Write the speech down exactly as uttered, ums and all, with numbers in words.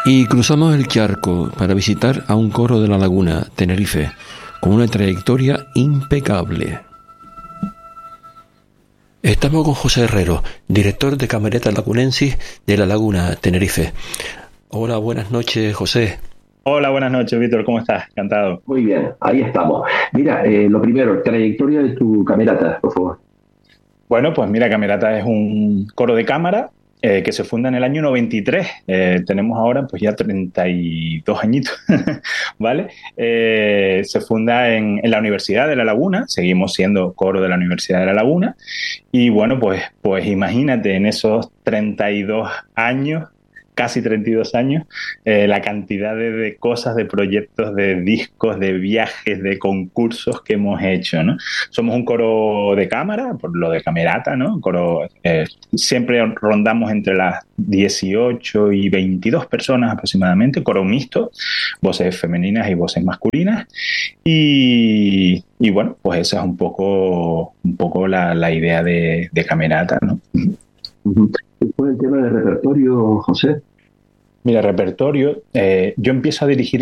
Y cruzamos el charco para visitar a un coro de La Laguna, Tenerife, con una trayectoria impecable. Estamos con José Herrero, director de Camerata Lagunensis de La Laguna, Tenerife. Hola, buenas noches, José. Hola, buenas noches, Víctor. ¿Cómo estás? Encantado. Muy bien, ahí estamos. Mira, eh, lo primero, trayectoria de tu camerata, por favor. Bueno, pues mira, Camerata es un coro de cámara eh, que se funda en el año noventa y tres. Eh, tenemos ahora pues ya treinta y dos añitos, ¿vale? Eh, se funda en, en la Universidad de La Laguna, seguimos siendo coro de la Universidad de La Laguna. Y bueno, pues, pues imagínate en esos treinta y dos años, casi treinta y dos años, eh, la cantidad de, de cosas, de proyectos, de discos, de viajes, de concursos que hemos hecho, ¿no? Somos un coro de cámara, por lo de Camerata, ¿no? Coro, eh, siempre rondamos entre las dieciocho y veintidós personas aproximadamente, coro mixto, voces femeninas y voces masculinas. Y, y bueno, pues esa es un poco, un poco la, la idea de, de Camerata, ¿no? Uh-huh. Después el tema del repertorio, José. Mira, repertorio, eh, yo empiezo a dirigir